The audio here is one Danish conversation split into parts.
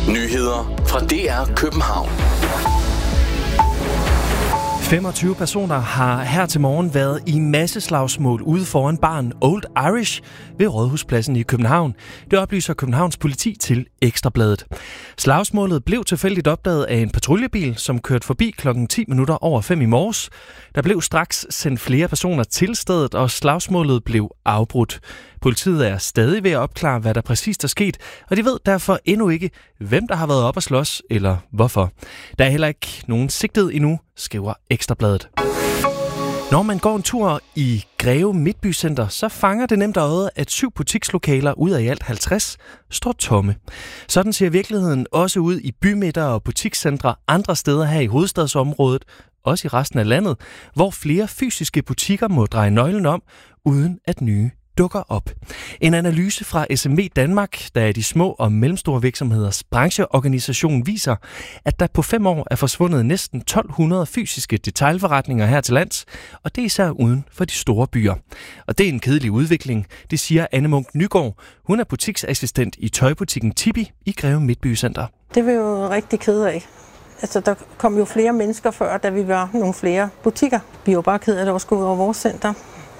Nyheder fra DR København. 25 personer har her til morgen været i masseslagsmål ude foran baren Old Irish ved Rådhuspladsen i København. Det oplyser Københavns politi til Ekstra Bladet. Slagsmålet blev tilfældigt opdaget af en patruljebil, som kørte forbi klokken 10 minutter over 5 i morges. Der blev straks sendt flere personer til stedet, og slagsmålet blev afbrudt. Politiet er stadig ved at opklare, hvad der præcist er sket, og de ved derfor endnu ikke, hvem der har været op at slås eller hvorfor. Der er heller ikke nogen sigtet endnu, skriver Ekstra Bladet. Når man går en tur i Greve Midtbycenter, så fanger det nemt øjet, at 7 butikslokaler ud af i alt 50 står tomme. Sådan ser virkeligheden også ud i bymidter og butikscentre andre steder her i hovedstadsområdet, også i resten af landet, hvor flere fysiske butikker må dreje nøglen om, uden at nye dukker op. En analyse fra SME Danmark, der er de små og mellemstore virksomheders brancheorganisation, viser, at der på 5 år er forsvundet næsten 1200 fysiske detailforretninger her til lands, og det er især uden for de store byer. Og det er en kedelig udvikling, det siger Anne Munk Nygaard. Hun er butiksassistent i tøjbutikken Tibi i Greve Midtbycenter. Det er vi jo rigtig kede af. Altså, der kom jo flere mennesker før, da vi var nogle flere butikker. Vi er jo bare kede af, at det også går ud over vores center.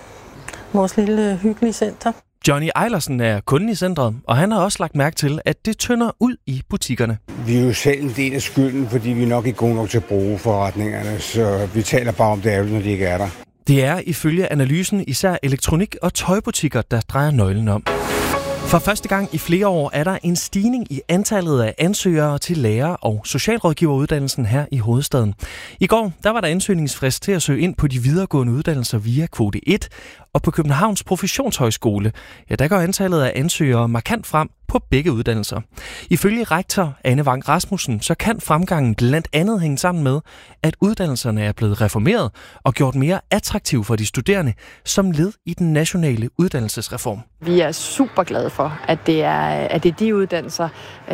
Vores lille hyggelige center. Johnny Eilersen er kunden i centret, og han har også lagt mærke til, at det tynder ud i butikkerne. Vi er jo selv en del af skylden, fordi vi nok ikke er gode nok til at bruge forretningerne, så vi taler bare om det ærgerligt, når de ikke er der. Det er ifølge analysen især elektronik- og tøjbutikker, der drejer nøglen om. For første gang i flere år er der en stigning i antallet af ansøgere til lærer- og socialrådgiveruddannelsen her i hovedstaden. I går der var der ansøgningsfrist til at søge ind på de videregående uddannelser via kvote 1, og på Københavns Professionshøjskole, der går antallet af ansøgere markant frem på begge uddannelser. Ifølge rektor Anne Vang Rasmussen, så kan fremgangen blandt andet hænge sammen med, at uddannelserne er blevet reformeret og gjort mere attraktive for de studerende som led i den nationale uddannelsesreform. Vi er super glade for, at det er de uddannelser,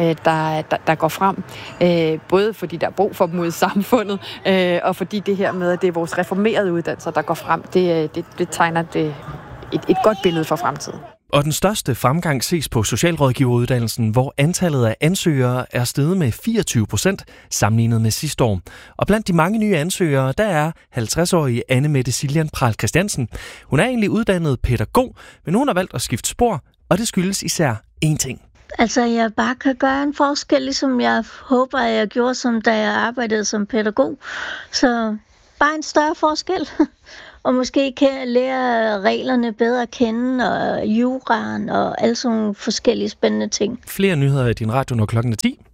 der går frem. Både fordi der er brug for dem ude i samfundet, og fordi det her med, at det er vores reformerede uddannelser, der går frem, det tegner et godt billede for fremtiden. Og den største fremgang ses på socialrådgiveruddannelsen, hvor antallet af ansøgere er steget med 24% sammenlignet med sidste år. Og blandt de mange nye ansøgere, der er 50-årige Anne Mette Siljan Pral Christiansen. Hun er egentlig uddannet pædagog, men hun har valgt at skifte spor, og det skyldes især én ting. Altså, jeg bare kan gøre en forskel, ligesom jeg håber, at jeg gjorde, som da jeg arbejdede som pædagog. Så bare en større forskel. Og måske kan lære reglerne bedre at kende, og juraen og alle sådan nogle forskellige spændende ting. Flere nyheder i din radio, når klokken er 10.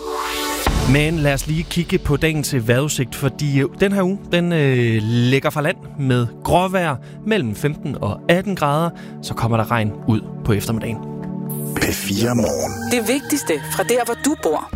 Men lad os lige kigge på dagens vejrudsigt, fordi den her uge, den ligger fra land med gråvejr mellem 15 og 18 grader. Så kommer der regn ud på eftermiddagen. P4 Morgen. Det vigtigste fra der, hvor du bor.